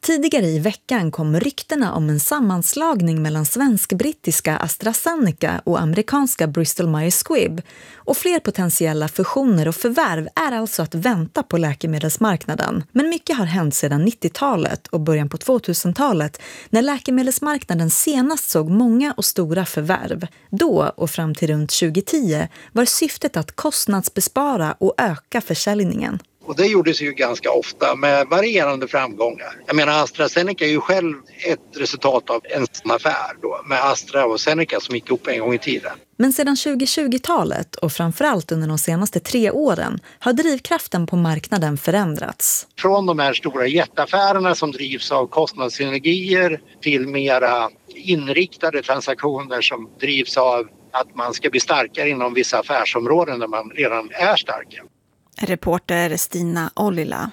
Tidigare i veckan kom ryktena om en sammanslagning mellan svensk-brittiska AstraZeneca och amerikanska Bristol Myers Squibb. Och fler potentiella fusioner och förvärv är alltså att vänta på läkemedelsmarknaden. Men mycket har hänt sedan 90-talet och början på 2000-talet när läkemedelsmarknaden senast såg många och stora förvärv. Då och fram till runt 2010 var syftet att kostnadsbespara och öka försäljningen. Och det gjordes ju ganska ofta med varierande framgångar. Jag menar, AstraZeneca är ju själv ett resultat av en affär då, med Astra och Zeneca som gick upp en gång i tiden. Men sedan 2020-talet och framförallt under de senaste 3 åren har drivkraften på marknaden förändrats. Från de här stora jätteaffärerna som drivs av kostnadssynergier till mera inriktade transaktioner som drivs av att man ska bli starkare inom vissa affärsområden där man redan är starka. Reporter Stina Ollila.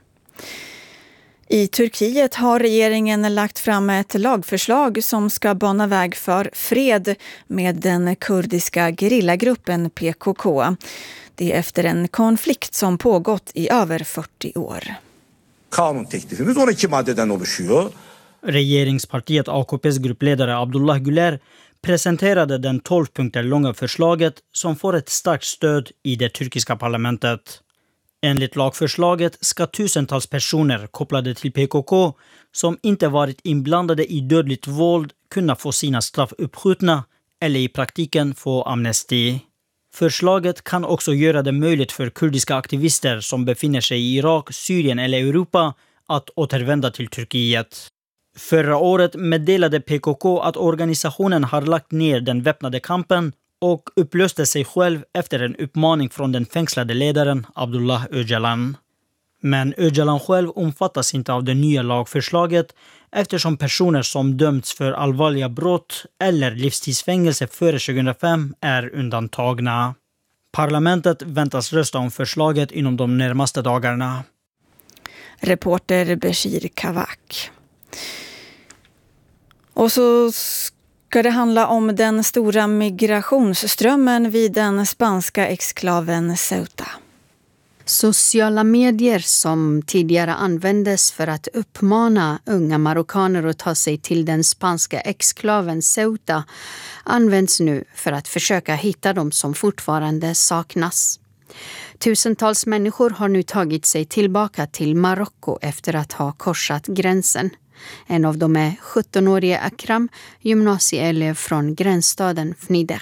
I Turkiet har regeringen lagt fram ett lagförslag som ska bana väg för fred med den kurdiska gerillagruppen PKK. Det är efter en konflikt som pågått i över 40 år. Regeringspartiet AKP:s gruppledare Abdullah Güler presenterade den 12 punkter långa förslaget som får ett starkt stöd i det turkiska parlamentet. Enligt lagförslaget ska tusentals personer kopplade till PKK som inte varit inblandade i dödligt våld kunna få sina straff uppskjutna eller i praktiken få amnesti. Förslaget kan också göra det möjligt för kurdiska aktivister som befinner sig i Irak, Syrien eller Europa att återvända till Turkiet. Förra året meddelade PKK att organisationen har lagt ner den väpnade kampen och upplöste sig själv efter en uppmaning från den fängslade ledaren Abdullah Öcalan. Men Öcalan själv omfattas inte av det nya lagförslaget eftersom personer som dömts för allvarliga brott eller livstidsfängelse före 2005 är undantagna. Parlamentet väntas rösta om förslaget inom de närmaste dagarna. Reporter Beshir Kavak. Och så ska det handla om den stora migrationsströmmen vid den spanska exklaven Ceuta. Sociala medier som tidigare användes för att uppmana unga marockaner att ta sig till den spanska exklaven Ceuta används nu för att försöka hitta dem som fortfarande saknas. Tusentals människor har nu tagit sig tillbaka till Marocko efter att ha korsat gränsen. En av dem är 17-årige Akram, gymnasieelev från gränsstaden Fnideq.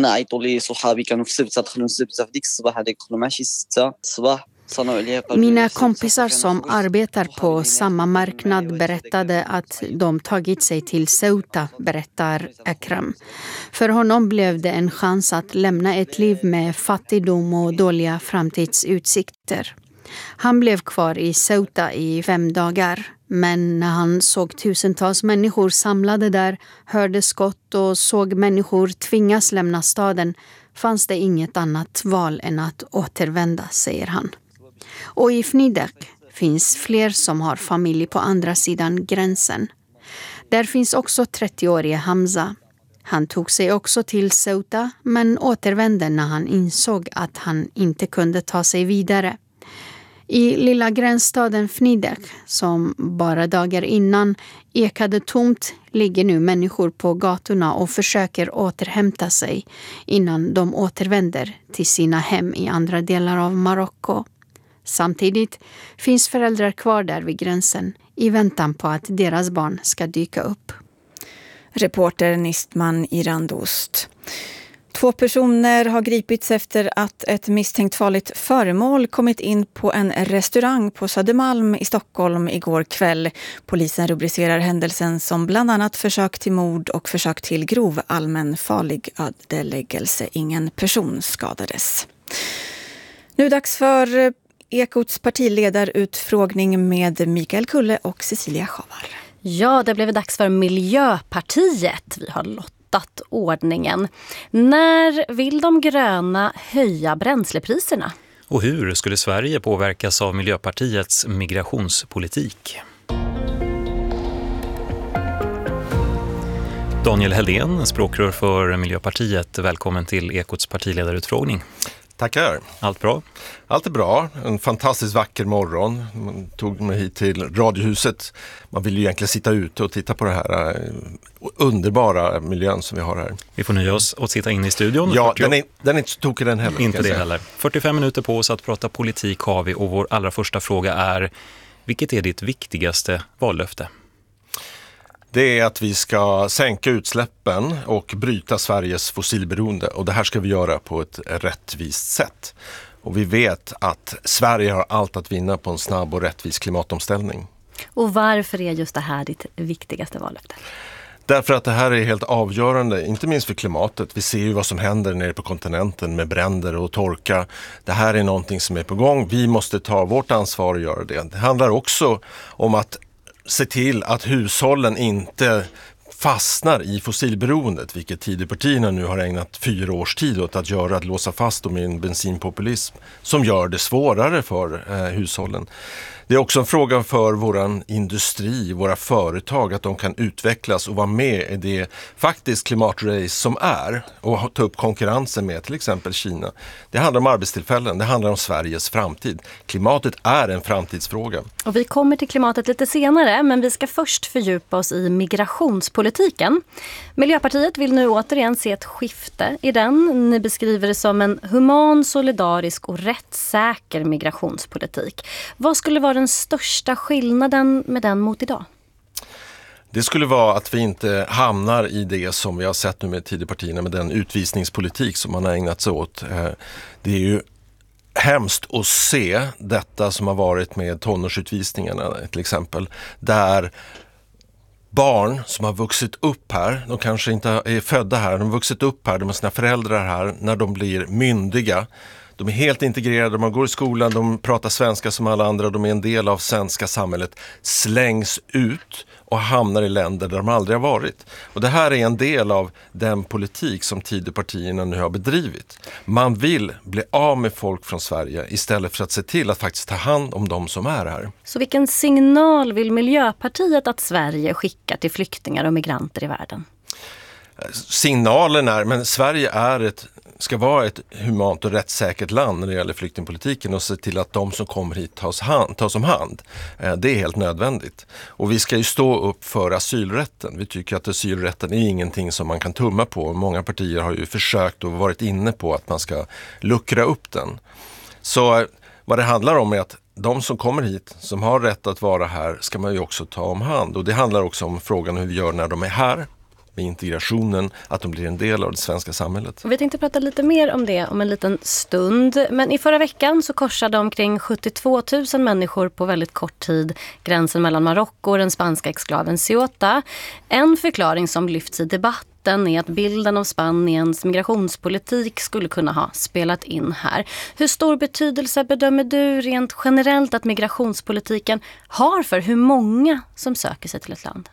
Mina kompisar som arbetar på samma marknad berättade att de tagit sig till Ceuta, berättar Akram. För honom blev det en chans att lämna ett liv med fattigdom och dåliga framtidsutsikter. Han blev kvar i Ceuta i 5 dagar. Men när han såg tusentals människor samlade där, hörde skott och såg människor tvingas lämna staden fanns det inget annat val än att återvända, säger han. Och i Fnideq finns fler som har familj på andra sidan gränsen. Där finns också 30-årige Hamza. Han tog sig också till Ceuta men återvände när han insåg att han inte kunde ta sig vidare. I lilla gränsstaden Fnideq, som bara dagar innan ekade tomt, ligger nu människor på gatorna och försöker återhämta sig innan de återvänder till sina hem i andra delar av Marocko. Samtidigt finns föräldrar kvar där vid gränsen i väntan på att deras barn ska dyka upp. Reporter Nistman Irandost. 2 personer har gripits efter att ett misstänkt farligt föremål kommit in på en restaurang på Södermalm i Stockholm igår kväll. Polisen rubricerar händelsen som bland annat försök till mord och försök till grov allmänfarlig ödeläggelse. Ingen person skadades. Nu dags för Ekots partiledarutfrågning med Mikael Kulle och Cecilia Schavar. Ja, det blev dags för Miljöpartiet. Vi har ordningen. När vill de gröna höja bränslepriserna? Och hur skulle Sverige påverkas av Miljöpartiets migrationspolitik? Daniel Heldén, språkrör för Miljöpartiet. Välkommen till Ekots partiledarutfrågning. Tackar. Allt bra? Allt är bra. En fantastiskt vacker morgon. Man tog mig hit till Radiohuset. Man vill ju egentligen sitta ute och titta på det här underbara miljön som vi har här. Vi får nöja oss att sitta inne i studion. Ja, den är inte så tokig den heller. Inte det heller. 45 minuter på oss att prata politik har vi och vår allra första fråga är: vilket är ditt viktigaste vallöfte? Det är att vi ska sänka utsläppen och bryta Sveriges fossilberoende. Och det här ska vi göra på ett rättvist sätt. Och vi vet att Sverige har allt att vinna på en snabb och rättvis klimatomställning. Och varför är just det här ditt viktigaste vallöfte? Därför att det här är helt avgörande, inte minst för klimatet. Vi ser ju vad som händer nere på kontinenten med bränder och torka. Det här är någonting som är på gång. Vi måste ta vårt ansvar och göra det. Det handlar också om att se till att hushållen inte fastnar i fossilberoendet, vilket Tidöpartierna nu har ägnat 4 års tid åt att göra, att låsa fast dem i en bensinpopulism som gör det svårare för hushållen. Det är också en fråga för våran industri, våra företag, att de kan utvecklas och vara med i det faktiskt klimatrace som är och ta upp konkurrensen med till exempel Kina. Det handlar om arbetstillfällen, det handlar om Sveriges framtid. Klimatet är en framtidsfråga. Och vi kommer till klimatet lite senare, men vi ska först fördjupa oss i migrationspolitiken. Miljöpartiet vill nu återigen se ett skifte i den. Ni beskriver det som en human, solidarisk och rättssäker migrationspolitik. Vad skulle vara den största skillnaden med den mot idag? Det skulle vara att vi inte hamnar i det som vi har sett nu med Tidöpartierna, med den utvisningspolitik som man har ägnat sig åt. Det är ju hemskt att se detta som har varit med tonårsutvisningarna till exempel, där barn som har vuxit upp här, de kanske inte är födda här, de har vuxit upp här, de har sina föräldrar här, när de blir myndiga. De är helt integrerade, de går i skolan, de pratar svenska som alla andra, de är en del av svenska samhället, slängs ut och hamnar i länder där de aldrig har varit. Och det här är en del av den politik som Tidöpartierna nu har bedrivit. Man vill bli av med folk från Sverige istället för att se till att faktiskt ta hand om de som är här. Så vilken signal vill Miljöpartiet att Sverige skickar till flyktingar och migranter i världen? Signalen är, men Sverige ska vara ett humant och rättssäkert land när det gäller flyktingpolitiken och se till att de som kommer hit tas om hand. Det är helt nödvändigt. Och vi ska ju stå upp för asylrätten. Vi tycker att asylrätten är ingenting som man kan tumma på. Många partier har ju försökt och varit inne på att man ska luckra upp den. Så vad det handlar om är att de som kommer hit, som har rätt att vara här, ska man ju också ta om hand. Och det handlar också om frågan hur vi gör när de är här, med integrationen, att de blir en del av det svenska samhället. Vi tänkte prata lite mer om det om en liten stund. Men i förra veckan så korsade omkring 72 000 människor på väldigt kort tid gränsen mellan Marocko och den spanska exklaven Ceuta. En förklaring som lyfts i debatten är att bilden av Spaniens migrationspolitik skulle kunna ha spelat in här. Hur stor betydelse bedömer du rent generellt att migrationspolitiken har för hur många som söker sig till ett land?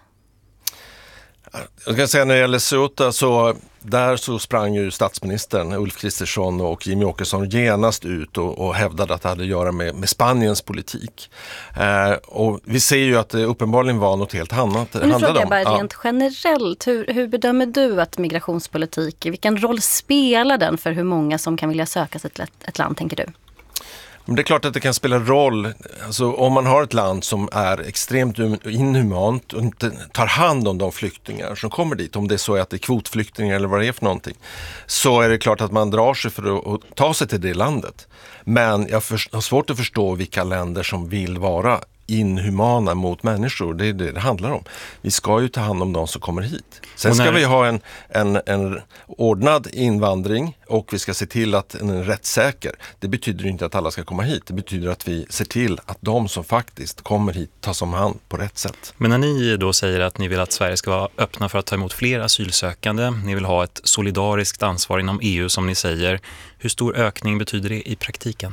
Jag kan säga när det gäller Ceuta så sprang ju statsministern Ulf Kristersson och Jimmie Åkesson genast ut och hävdade att det hade att göra med Spaniens politik. Och vi ser ju att det uppenbarligen var något helt annat. Men nu frågar jag bara rent generellt, hur bedömer du att migrationspolitik, vilken roll spelar den för hur många som kan vilja söka sig till ett land, tänker du? Men det är klart att det kan spela roll. Alltså, om man har ett land som är extremt inhumant och inte tar hand om de flyktingar som kommer dit, om det är så att det är kvotflyktingar eller vad det är för någonting, så är det klart att man drar sig för att ta sig till det landet. Men jag har svårt att förstå vilka länder som vill vara inhumana mot människor. Det är det handlar om. Vi ska ju ta hand om de som kommer hit. Sen ska vi ha en ordnad invandring och vi ska se till att den är rättssäker. Det betyder inte att alla ska komma hit. Det betyder att vi ser till att de som faktiskt kommer hit tas om hand på rätt sätt. Men när ni då säger att ni vill att Sverige ska vara öppna för att ta emot fler asylsökande, ni vill ha ett solidariskt ansvar inom EU som ni säger, hur stor ökning betyder det i praktiken?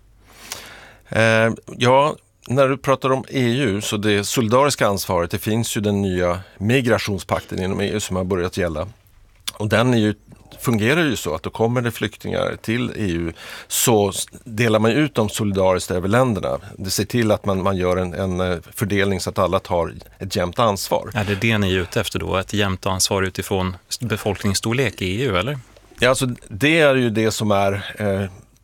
När du pratar om EU, så det solidariska ansvaret, det finns ju den nya migrationspakten inom EU som har börjat gälla. Och den fungerar ju så att då kommer det flyktingar till EU, så delar man ut dem solidariskt över länderna. Det ser till att man gör en fördelning så att alla tar ett jämnt ansvar. Är det ni är ute efter då? Ett jämnt ansvar utifrån befolkningsstorlek i EU, eller? Ja, alltså det är ju det som är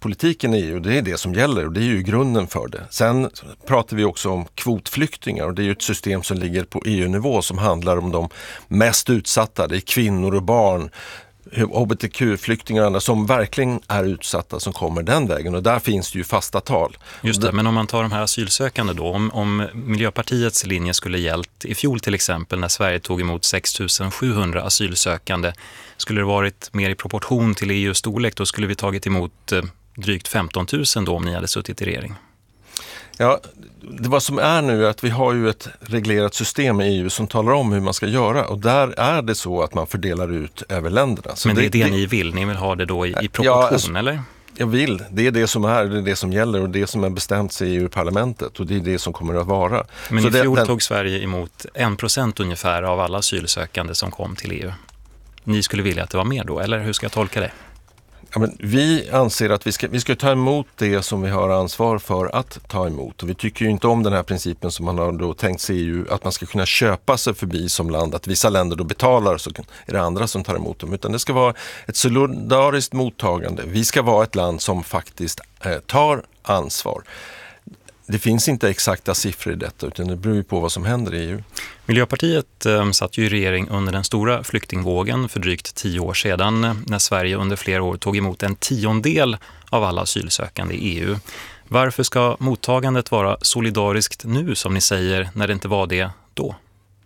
asylpolitiken i EU, det är det som gäller och det är ju grunden för det. Sen pratar vi också om kvotflyktingar och det är ju ett system som ligger på EU-nivå som handlar om de mest utsatta. Det är kvinnor och barn, hbtq-flyktingar och andra som verkligen är utsatta som kommer den vägen och där finns det ju fasta tal. Just det, men om man tar de här asylsökande då, om Miljöpartiets linje skulle gällt i fjol till exempel när Sverige tog emot 6 700 asylsökande, skulle det varit mer i proportion till EUs storlek, då skulle vi tagit emot drygt 15 000 då om ni hade suttit i regering. Ja, det vad som är nu är att vi har ju ett reglerat system i EU som talar om hur man ska göra och där är det så att man fördelar ut över länderna. Så men det är det ni vill? Ni vill ha det då i proportion, ja, alltså, eller? Jag vill. Det är det som är, det är det som gäller och det som är bestämt sig i EU-parlamentet och det är det som kommer att vara. Men så i fjol tog Sverige emot 1% ungefär av alla asylsökande som kom till EU. Ni skulle vilja att det var mer då, eller hur ska jag tolka det? Ja, men vi anser att vi ska ta emot det som vi har ansvar för att ta emot. Och vi tycker ju inte om den här principen som man har då tänkt sig i EU, att man ska kunna köpa sig förbi som land, att vissa länder då betalar så är det andra som tar emot dem. Utan det ska vara ett solidariskt mottagande. Vi ska vara ett land som faktiskt tar ansvar. Det finns inte exakta siffror i detta utan det beror på vad som händer i EU. Miljöpartiet satt ju i regering under den stora flyktingvågen för drygt 10 år sedan när Sverige under flera år tog emot 1/10 av alla asylsökande i EU. Varför ska mottagandet vara solidariskt nu som ni säger när det inte var det då?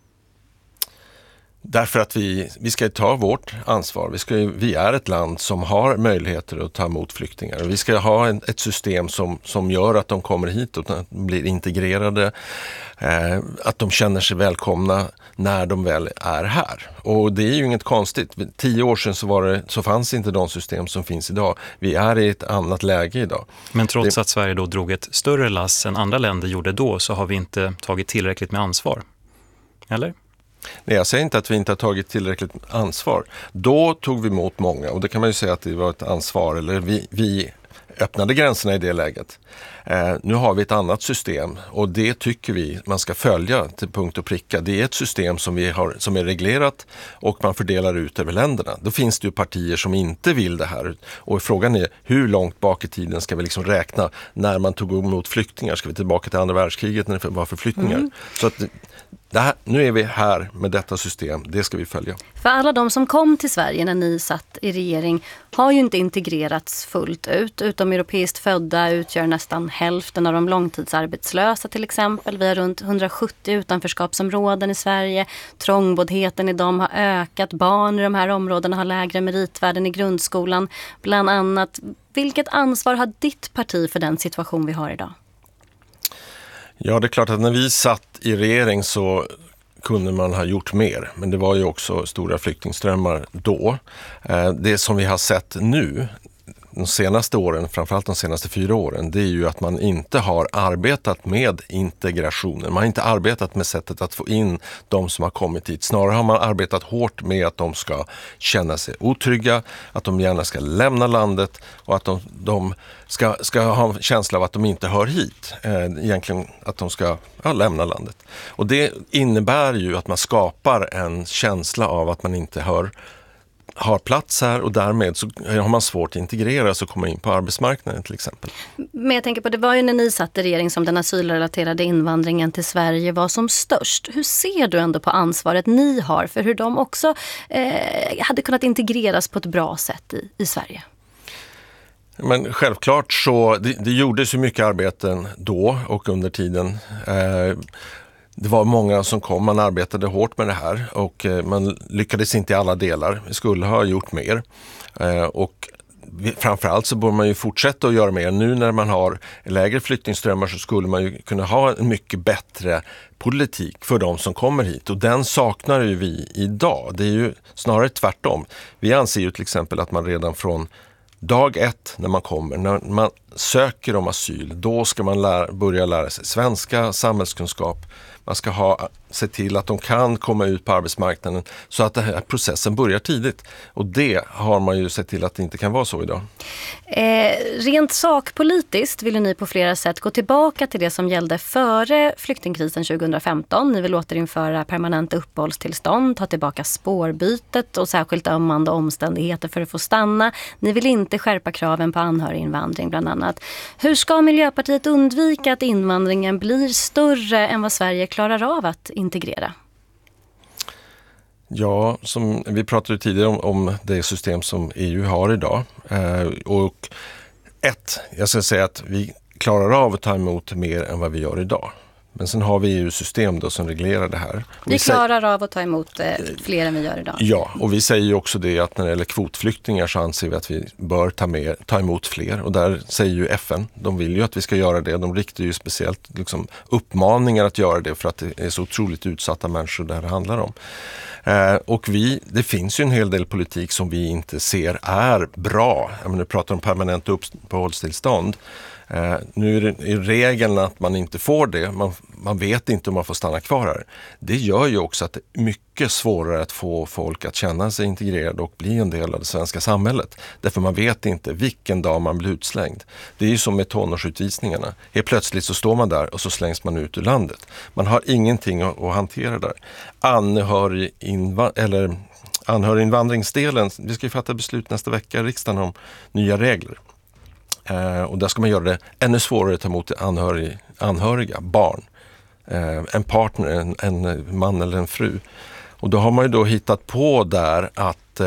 Därför att vi ska ta vårt ansvar. Vi är ett land som har möjligheter att ta emot flyktingar. Vi ska ha ett system som gör att de kommer hit och blir integrerade. Att de känner sig välkomna när de väl är här. Och det är ju inget konstigt. 10 år sedan så fanns inte de system som finns idag. Vi är i ett annat läge idag. Men trots att Sverige då drog ett större lass än andra länder gjorde då så har vi inte tagit tillräckligt med ansvar. Eller? Nej, jag säger inte att vi inte har tagit tillräckligt ansvar. Då tog vi emot många och det kan man ju säga att det var ett ansvar. Eller vi öppnade gränserna i det läget. Nu har vi ett annat system och det tycker vi man ska följa till punkt och pricka. Det är ett system som är reglerat och man fördelar ut över länderna. Då finns det ju partier som inte vill det här. Och frågan är hur långt bak i tiden ska vi liksom räkna när man tog emot flyktingar? Ska vi tillbaka till andra världskriget när det var för flyktingar? Så att nu är vi här med detta system, det ska vi följa. För alla de som kom till Sverige när ni satt i regering har ju inte integrerats fullt ut. Utom europeiskt födda utgör nästan hälften av de långtidsarbetslösa till exempel. Vi har runt 170 utanförskapsområden i Sverige. Trångboddheten i dem har ökat. Barn i de här områdena har lägre meritvärden i grundskolan. Bland annat, vilket ansvar har ditt parti för den situation vi har idag? Ja, det är klart att när vi satt i regering så kunde man ha gjort mer. Men det var ju också stora flyktingströmmar då. Det som vi har sett nu, de senaste åren, framförallt de senaste 4 åren, det är ju att man inte har arbetat med integrationen. Man har inte arbetat med sättet att få in de som har kommit hit. Snarare har man arbetat hårt med att de ska känna sig otrygga, att de gärna ska lämna landet och att de ska ha en känsla av att de inte hör hit. Egentligen att de ska lämna landet. Och det innebär ju att man skapar en känsla av att man inte har plats här och därmed så har man svårt att integreras och komma in på arbetsmarknaden till exempel. Men jag tänker på, det var ju när ni satt i regering som den asylrelaterade invandringen till Sverige var som störst. Hur ser du ändå på ansvaret ni har för hur de också hade kunnat integreras på ett bra sätt i Sverige? Men självklart så, det gjordes ju mycket arbeten då och under tiden. Det var många som kom, man arbetade hårt med det här och man lyckades inte i alla delar. Vi skulle ha gjort mer och framförallt så borde man ju fortsätta att göra mer. Nu när man har lägre flyktingströmmar så skulle man ju kunna ha en mycket bättre politik för de som kommer hit och den saknar ju vi idag. Det är ju snarare tvärtom. Vi anser ju till exempel att man redan från dag 1 när man kommer, när man söker om asyl, då ska man börja lära sig svenska, samhällskunskap. Man ska se till att de kan komma ut på arbetsmarknaden så att den här processen börjar tidigt. Och det har man ju sett till att det inte kan vara så idag. Rent sakpolitiskt vill ni på flera sätt gå tillbaka till det som gällde före flyktingkrisen 2015. Ni vill återinföra permanenta uppehållstillstånd, ta tillbaka spårbytet och särskilt ömmande omständigheter för att få stanna. Ni vill inte skärpa kraven på anhöriginvandring bland annat. Hur ska Miljöpartiet undvika att invandringen blir större än vad Sverige klarar av att integrera? Ja, som vi pratade tidigare om det system som EU har idag. Och jag ska säga att vi klarar av att ta emot mer än vad vi gör idag. Men sen har vi EU-system då som reglerar det här. Vi klarar av att ta emot fler än vi gör idag. Ja, och vi säger ju också det att när det gäller kvotflyktingar så anser vi att vi bör ta emot fler. Och där säger ju FN, de vill ju att vi ska göra det. De riktar ju speciellt uppmaningar att göra det för att det är så otroligt utsatta människor där det handlar om. Och det finns ju en hel del politik som vi inte ser är bra. Nu pratar om permanent uppehållstillstånd. Nu är det i regeln att man inte får det. Man vet inte om man får stanna kvar här. Det gör ju också att det är mycket svårare att få folk att känna sig integrerade och bli en del av det svenska samhället. Därför man vet inte vilken dag man blir utslängd. Det är ju som med tonårsutvisningarna. Helt plötsligt så står man där och så slängs man ut ur landet. Man har ingenting att hantera där. Anhöriginvandringsdelen, vi ska ju fatta beslut nästa vecka i riksdagen om nya regler. Och där ska man göra det ännu svårare att ta emot anhöriga, barn, en partner, en man eller en fru. Och då har man ju då hittat på där att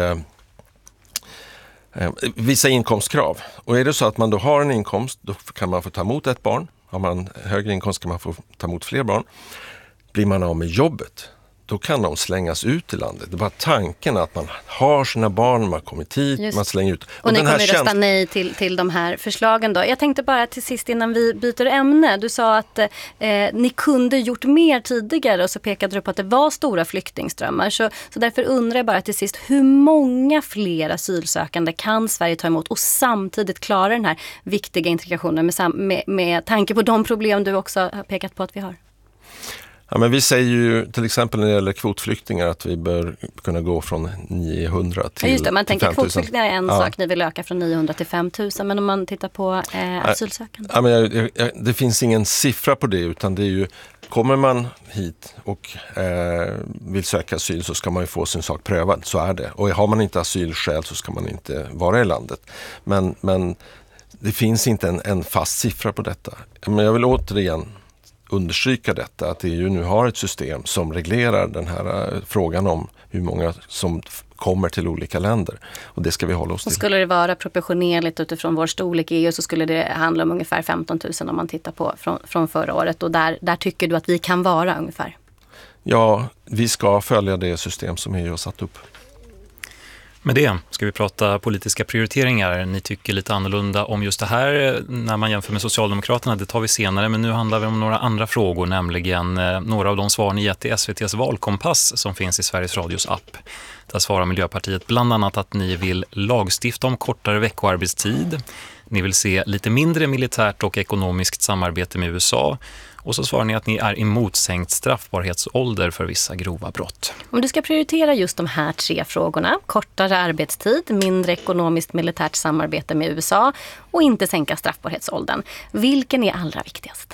vissa inkomstkrav. Och är det så att man då har en inkomst, då kan man få ta emot ett barn. Har man högre inkomst kan man få ta emot fler barn. Blir man av med jobbet, då kan de slängas ut i landet. Det är bara tanken att man har sina barn, man har kommit hit, man slänger ut. Och ni kommer rösta nej till de här förslagen då. Jag tänkte bara till sist innan vi byter ämne. Du sa att ni kunde gjort mer tidigare och så pekade du på att det var stora flyktingströmmar. Så därför undrar jag bara till sist, hur många fler asylsökande kan Sverige ta emot och samtidigt klara den här viktiga integrationen med tanke på de problem du också har pekat på att vi har? Ja, men vi säger ju till exempel när det gäller kvotflyktingar att vi bör kunna gå från 900 till 5 000. Just det, man tänker kvotflyktingar är en sak, ni vill öka från 900 till 5 000, men om man tittar på asylsökande? Ja, men det finns ingen siffra på det, utan det är ju, kommer man hit och vill söka asyl så ska man ju få sin sak prövad, så är det. Och har man inte asylskäl så ska man inte vara i landet. Men det finns inte en fast siffra på detta. Men jag vill återigen understryka detta, att EU nu har ett system som reglerar den här frågan om hur många som kommer till olika länder. Och det ska vi hålla oss till. Och skulle det vara proportionerligt utifrån vår storlek i EU så skulle det handla om ungefär 15 000 om man tittar på från förra året. Och där tycker du att vi kan vara ungefär? Ja, vi ska följa det system som EU har satt upp. Med det ska vi prata politiska prioriteringar. Ni tycker lite annorlunda om just det här när man jämför med Socialdemokraterna. Det tar vi senare, men nu handlar det om några andra frågor, nämligen några av de svar ni gett i SVT:s valkompass som finns i Sveriges Radios app. Där svarar Miljöpartiet bland annat att ni vill lagstifta om kortare veckoarbetstid. Ni vill se lite mindre militärt och ekonomiskt samarbete med USA. Och så svarar ni att ni är emot sänkt straffbarhetsålder för vissa grova brott. Om du ska prioritera just de här 3 frågorna, kortare arbetstid, mindre ekonomiskt militärt samarbete med USA och inte sänka straffbarhetsåldern, vilken är allra viktigast?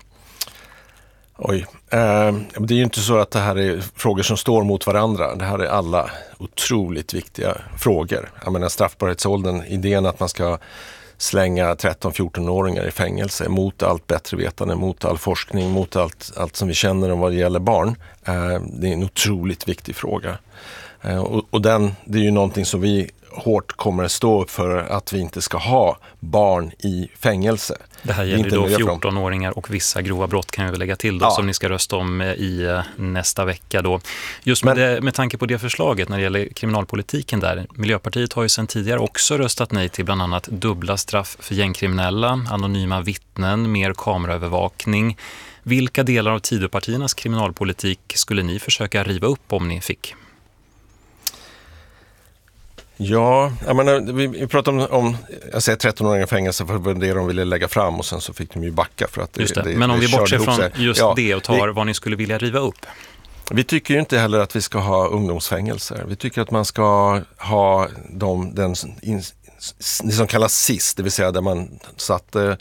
Oj, det är ju inte så att det här är frågor som står mot varandra. Det här är alla otroligt viktiga frågor. Jag menar straffbarhetsåldern, idén att man ska slänga 13-14-åringar i fängelse mot allt bättre vetande, mot all forskning, mot allt som vi känner om vad det gäller barn. Det är en otroligt viktig fråga. Och det är ju någonting som vi hårt kommer att stå upp för, att vi inte ska ha barn i fängelse. Det här gäller då 14-åringar och vissa grova brott kan vi väl lägga till då, som ni ska rösta om i nästa vecka då. Just med tanke på det förslaget när det gäller kriminalpolitiken där. Miljöpartiet har ju sedan tidigare också röstat nej till bland annat dubbla straff för gängkriminella, anonyma vittnen, mer kameraövervakning. Vilka delar av Tidöpartiernas kriminalpolitik skulle ni försöka riva upp om ni fick? Ja, jag menar, vi pratar om jag säger 13-åringar fängelse för det de ville lägga fram och sen så fick de ju backa för att det men om vi bortser från just det och tar vad ni skulle vilja riva upp. Vi tycker ju inte heller att vi ska ha ungdomsfängelser. Vi tycker att man ska ha det som kallas SIS, det vill säga där man satte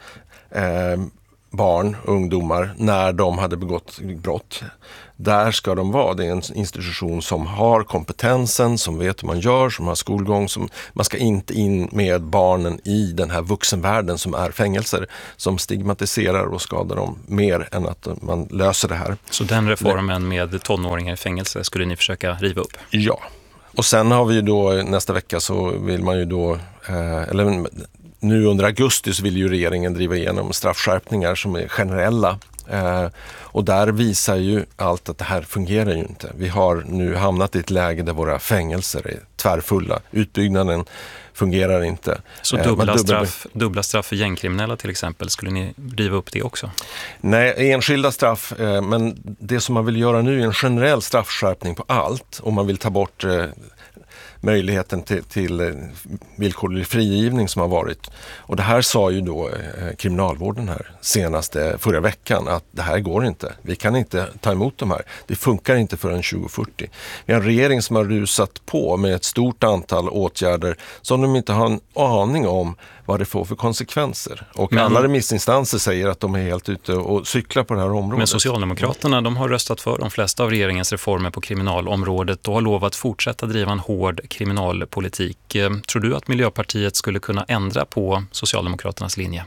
barn, ungdomar, när de hade begått brott. Där ska de vara. Det är en institution som har kompetensen, som vet hur man gör, som har skolgång. Man ska inte in med barnen i den här vuxenvärlden som är fängelser, som stigmatiserar och skadar dem mer än att man löser det här. Så den reformen med tonåringar i fängelse skulle ni försöka riva upp? Ja. Och sen har vi ju då nästa vecka så vill man ju då, nu under augusti så vill ju regeringen driva igenom straffskärpningar som är generella. Och där visar ju allt att det här fungerar ju inte. Vi har nu hamnat i ett läge där våra fängelser är tvärfulla. Utbyggnaden fungerar inte. Så dubbla straff för gängkriminella till exempel, skulle ni riva upp det också? Nej, enskilda straff, men det som man vill göra nu är en generell straffskärpning på allt. Och man vill ta bort möjligheten till villkorlig frigivning som har varit. Och det här sa ju då kriminalvården här senaste förra veckan att det här går inte. Vi kan inte ta emot de här. Det funkar inte förrän 2040. Vi har en regering som har rusat på med ett stort antal åtgärder som de inte har en aning om vad det får för konsekvenser. Och alla remissinstanser säger att de är helt ute och cyklar på det här området. Men Socialdemokraterna, de har röstat för de flesta av regeringens reformer på kriminalområdet och har lovat fortsätta driva en hård kriminalpolitik. Tror du att Miljöpartiet skulle kunna ändra på Socialdemokraternas linje?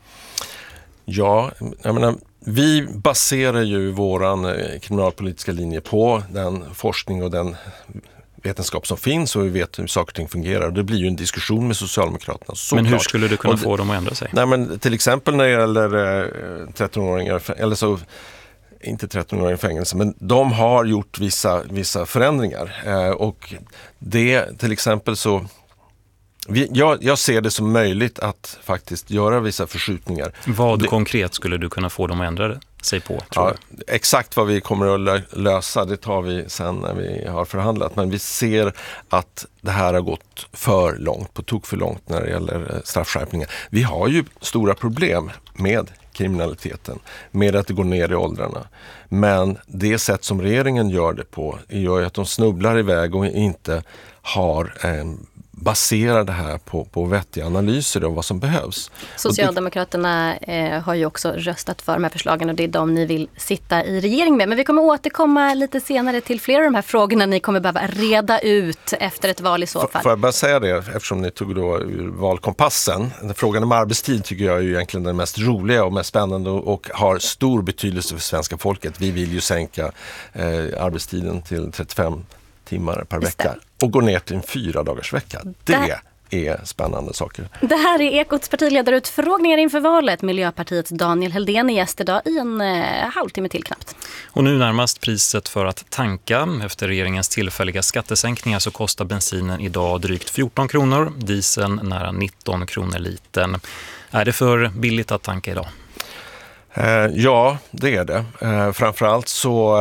Ja, jag menar, vi baserar ju våran kriminalpolitiska linje på den forskning och den vetenskap som finns och vi vet hur saker och ting fungerar. Det blir ju en diskussion med Socialdemokraterna. Men hur skulle du kunna få dem att ändra sig? Nej, men till exempel när det gäller 13-åringar, eller så inte 13-åringar i fängelse, men de har gjort vissa förändringar. Och det till exempel så jag ser det som möjligt att faktiskt göra vissa förskjutningar. Vad konkret skulle du kunna få dem att ändra sig på, tror du? Exakt vad vi kommer att lösa, det tar vi sen när vi har förhandlat. Men vi ser att det här har gått för långt, på tok för långt när det gäller straffskärpningar. Vi har ju stora problem med kriminaliteten, med att det går ner i åldrarna. Men det sätt som regeringen gör det på gör att de snubblar iväg och inte har baserar det här på vettiga analyser av vad som behövs. Socialdemokraterna har ju också röstat för de här förslagen och det är de ni vill sitta i regering med. Men vi kommer återkomma lite senare till flera av de här frågorna ni kommer behöva reda ut efter ett val i så fall. Får jag bara säga det, eftersom ni tog då ur valkompassen. Frågan om arbetstid tycker jag är ju egentligen den mest roliga och mest spännande och har stor betydelse för svenska folket. Vi vill ju sänka arbetstiden till 35 timmar per vecka och gå ner till en 4-dagarsvecka. Det är spännande saker. Det här är Ekots partiledarutfrågningar inför valet. Miljöpartiets Daniel Heldén är gäst idag i en halvtimme till knappt. Och nu närmast priset för att tanka. Efter regeringens tillfälliga skattesänkningar så kostar bensinen idag drygt 14 kronor, dieseln nära 19 kronor liten. Är det för billigt att tanka idag? Ja, det är det. Framförallt så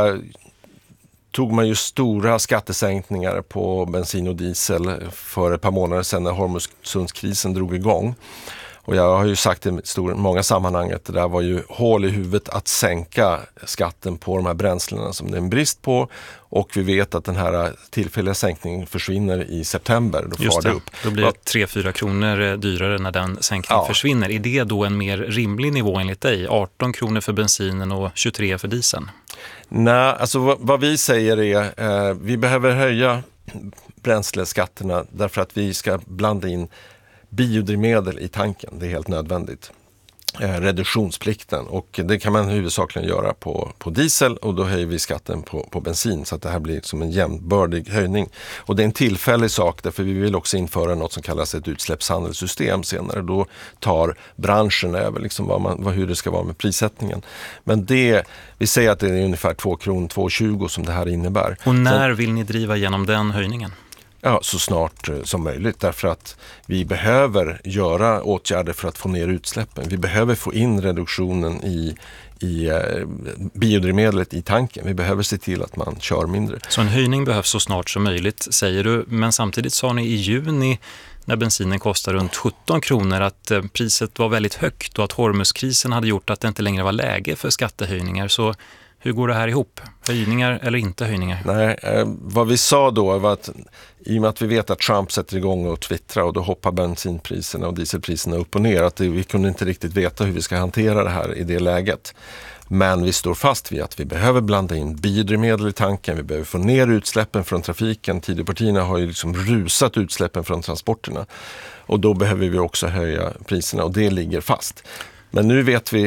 tog man ju stora skattesänkningar på bensin och diesel för ett par månader sedan när Hormuzsundskrisen drog igång. Och jag har ju sagt i många sammanhang att det där var ju hål i huvudet att sänka skatten på de här bränslena som det är en brist på. Och vi vet att den här tillfälliga sänkningen försvinner i september. Då just det, då blir det 3-4 kronor dyrare när den sänkningen försvinner. Är det då en mer rimlig nivå enligt dig? 18 kronor för bensinen och 23 för dieseln? Nej, alltså vad vi säger är vi behöver höja bränsleskatterna därför att vi ska blanda in biodrivmedel i tanken. Det är helt nödvändigt. Reduktionsplikten och det kan man huvudsakligen göra på diesel och då höjer vi skatten på bensin så att det här blir som en jämnbördig höjning. Och det är en tillfällig sak därför vi vill också införa något som kallas ett utsläppshandelssystem senare. Då tar branschen över liksom hur det ska vara med prissättningen. Men vi säger att det är ungefär 2 kronor, 2,20 som det här innebär. Och när vill ni driva igenom den höjningen? så snart som möjligt, därför att vi behöver göra åtgärder för att få ner utsläppen. Vi behöver få in reduktionen i biodrivmedlet i tanken. Vi behöver se till att man kör mindre. Så en höjning behövs så snart som möjligt, säger du. Men samtidigt sa ni i juni, när bensinen kostar runt 17 kronor, att priset var väldigt högt och att Hormuzkrisen hade gjort att det inte längre var läge för skattehöjningar. Så hur går det här ihop? Höjningar eller inte höjningar? Nej, vad vi sa då var att i och med att vi vet att Trump sätter igång och twittrar och då hoppar bensinpriserna och dieselpriserna upp och ner, att vi kunde inte riktigt veta hur vi ska hantera det här i det läget. Men vi står fast vid att vi behöver blanda in biodrivmedel i tanken, vi behöver få ner utsläppen från trafiken. Tidöpartierna har ju liksom rusat utsläppen från transporterna och då behöver vi också höja priserna och det ligger fast. Men nu vet vi